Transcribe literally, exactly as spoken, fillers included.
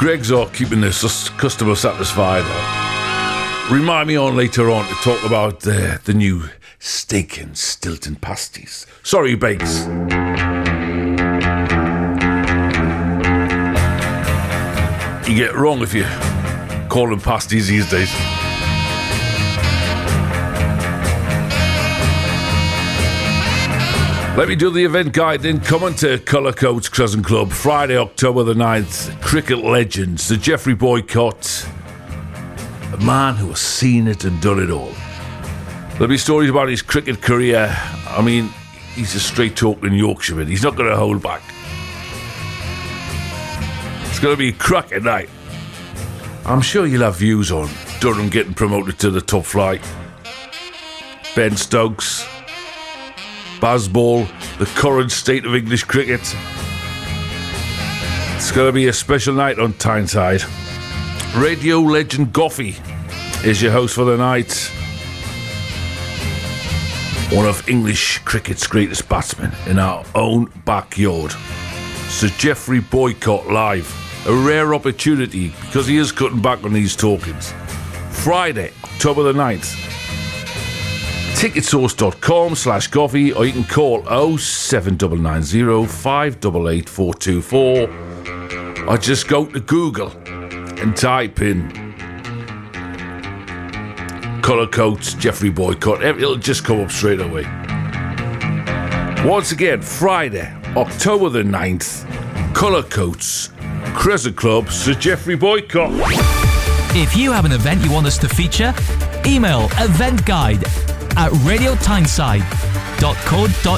Greg's are keeping the sus- customer satisfied. Remind me on later on to talk about the, the new steak and Stilton pasties. Sorry, Bakes. You get it wrong if you call them pasties these days. Let me do the event guide then. Coming to Cullercoats Crescent Club, Friday, October the ninth. Cricket legends, the Geoffrey Boycott. A man who has seen it and done it all. There'll be stories about his cricket career. I mean, he's a straight-talking Yorkshireman. He's not going to hold back. It's going to be a cracking night. I'm sure you'll have views on Durham getting promoted to the top flight. Ben Stokes, Bazball, the current state of English cricket. It's going to be a special night on Tyneside. Radio legend Goffey is your host for the night. One of English cricket's greatest batsmen in our own backyard. Sir Geoffrey Boycott live. A rare opportunity because he is cutting back on these talkings. Friday, October the ninth. Ticketsource.com slash Goffey, or you can call oh seven nine nine oh five eight eight four two four, or just go to Google and type in Cullercoats Geoffrey Boycott. It'll just come up straight away. Once again, Friday, October the ninth, Cullercoats Crescent Club, Sir Geoffrey Boycott. If you have an event you want us to feature, email eventguide at radio tyneside dot co dot uk.